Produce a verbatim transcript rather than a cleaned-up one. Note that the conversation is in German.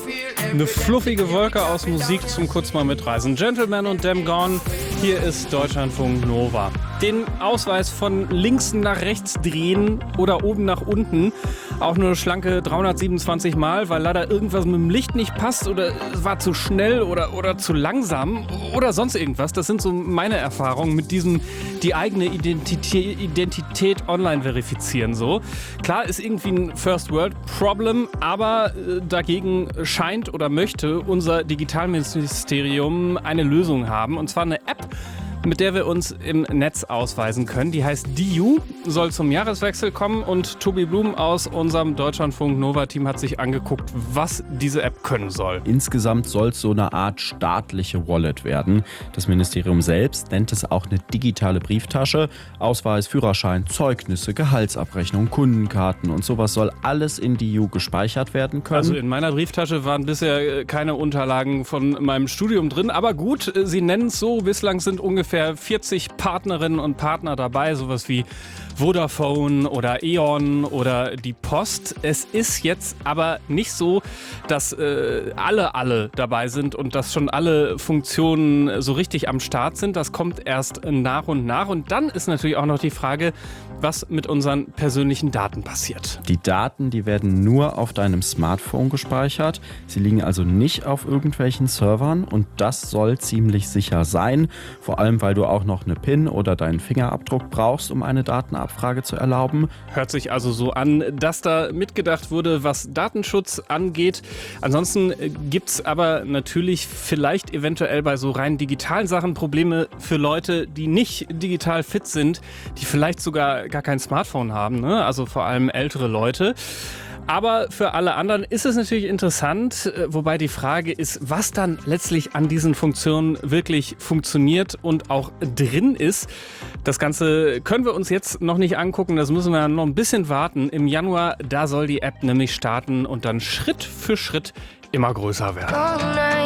Eine fluffige Wolke aus Musik zum kurz mal mitreisen. Gentleman und Damn Gone, hier ist Deutschlandfunk Nova. Den Ausweis von links nach rechts drehen oder oben nach unten auch nur schlanke dreihundertsiebenundzwanzig Mal, weil leider irgendwas mit dem Licht nicht passt oder es war zu schnell oder, oder zu langsam oder sonst irgendwas. Das sind so meine Erfahrungen mit diesem die eigene Identität, Identität online verifizieren. So. Klar ist irgendwie ein First-World-Problem, aber äh, dagegen scheint oder möchte unser Digitalministerium eine Lösung haben, und zwar eine App, mit der wir uns im Netz ausweisen können. Die heißt D U, soll zum Jahreswechsel kommen, und Tobi Blum aus unserem Deutschlandfunk Nova-Team hat sich angeguckt, was diese App können soll. Insgesamt soll es so eine Art staatliche Wallet werden. Das Ministerium selbst nennt es auch eine digitale Brieftasche. Ausweis, Führerschein, Zeugnisse, Gehaltsabrechnung, Kundenkarten und sowas soll alles in D U gespeichert werden können. Also in meiner Brieftasche waren bisher keine Unterlagen von meinem Studium drin, aber gut, sie nennen es so. Bislang sind ungefähr vierzig Partnerinnen und Partner dabei, sowas wie Vodafone oder E.ON oder die Post. Es ist jetzt aber nicht so, dass äh, alle, alle dabei sind und dass schon alle Funktionen so richtig am Start sind. Das kommt erst nach und nach. Und dann ist natürlich auch noch die Frage, was mit unseren persönlichen Daten passiert. Die Daten, die werden nur auf deinem Smartphone gespeichert. Sie liegen also nicht auf irgendwelchen Servern, und das soll ziemlich sicher sein. Vor allem, weil du auch noch eine PIN oder deinen Fingerabdruck brauchst, um eine Datenabfrage zu erlauben. Hört sich also so an, dass da mitgedacht wurde, was Datenschutz angeht. Ansonsten gibt es aber natürlich vielleicht eventuell bei so rein digitalen Sachen Probleme für Leute, die nicht digital fit sind, die vielleicht sogar gar kein Smartphone haben, ne? Also vor allem ältere Leute. Aber für alle anderen ist es natürlich interessant, wobei die Frage ist, was dann letztlich an diesen Funktionen wirklich funktioniert und auch drin ist. Das Ganze können wir uns jetzt noch nicht angucken, das müssen wir noch ein bisschen warten. Im Januar, da soll die App nämlich starten und dann Schritt für Schritt immer größer werden.